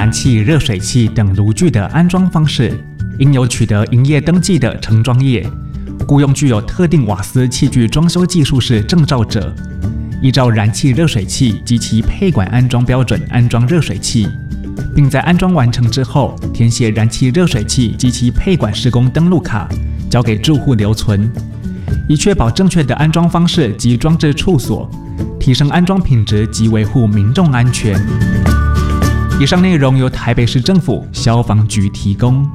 燃气、热水器等炉具的安装方式，应有取得营业登记的承装业，雇用具有特定瓦斯器具装修技术士证照者，依照燃气热水器及其配管安装标准安装热水器，并在安装完成之后填写燃气热水器及其配管施工登录卡，交给住户留存，以确保正确的安装方式及装置处所，提升安装品质及维护民众安全。以上内容由台北市政府消防局提供。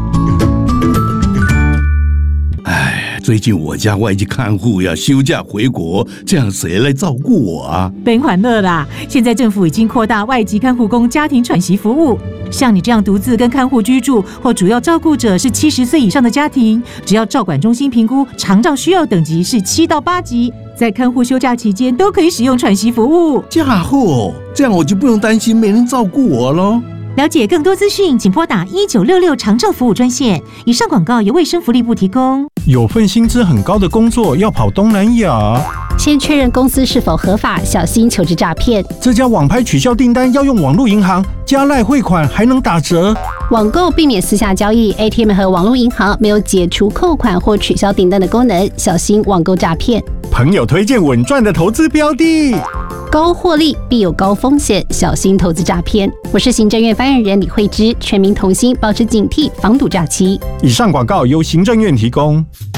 最近我家外籍看护要休假回国，这样谁来照顾我啊？ 别欢乐啦！现在政府已经扩大外籍看护工家庭喘息服务，像你这样独自跟看护居住，或主要照顾者是70岁以上的家庭，只要照管中心评估长照需要等级是7到8级，在看护休假期间都可以使用喘息服务。 家伙，这样我就不用担心没人照顾我咯。 了解更多资讯，请拨打1966长照服务专线。以上广告由卫生福利部提供。 有份薪资很高的工作要跑东南亚， 先确认公司是否合法，小心求职诈骗。 这家网拍取消订单要用网络银行，加赖汇款还能打折。 网购避免私下交易 ，ATM 和网络银行没有解除扣款或取消订单的功能，小心网购诈骗。 朋友推荐稳赚的投资标的， 高获利必有高风险，小心投资诈骗。我是行政院发言人李慧芝，全民同心，保持警惕，防堵诈欺。 以上广告由行政院提供。